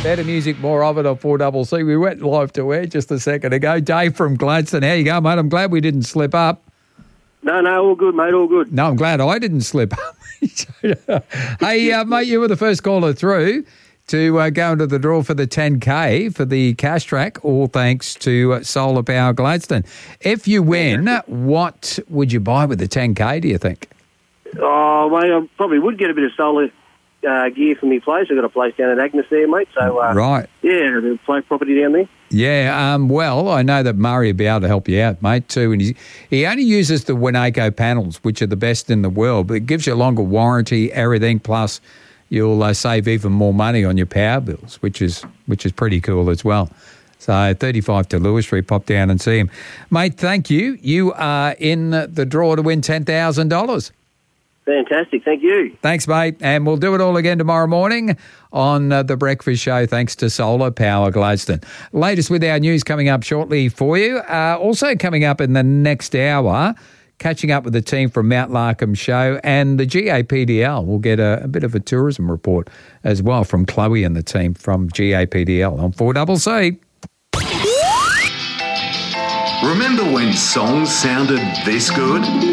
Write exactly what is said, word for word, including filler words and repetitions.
Better music, more of it on four C C. We went live to air just a second ago. Dave from Gladstone. How you go, mate? I'm glad we didn't slip up. No, no, all good, mate, all good. No, I'm glad I didn't slip up. Hey, uh, mate, you were the first caller through to uh, go into the draw for the ten K for the cash track, all thanks to uh, Solar Power Gladstone. If you win, what would you buy with the ten K, do you think? Oh, mate, I probably would get a bit of solar uh, gear for me place. I've got a place down at Agnes there, mate. So, uh, right. Yeah, the play property down there. Yeah, um, well, I know that Murray will be able to help you out, mate, too. And he, he only uses the Winnaco panels, which are the best in the world, but it gives you a longer warranty, everything, plus you'll uh, save even more money on your power bills, which is which is pretty cool as well. So thirty-five to Lewis Street, pop down and see him. Mate, thank you. You are in the draw to win ten thousand dollars. Fantastic, thank you. Thanks, mate. And we'll do it all again tomorrow morning on uh, The Breakfast Show, thanks to Solar Power Gladstone. Latest with our news coming up shortly for you. Uh, also coming up in the next hour, catching up with the team from Mount Larkham Show and the G A P D L. We'll get a, a bit of a tourism report as well from Chloe and the team from G A P D L on four C C. Remember when songs sounded this good?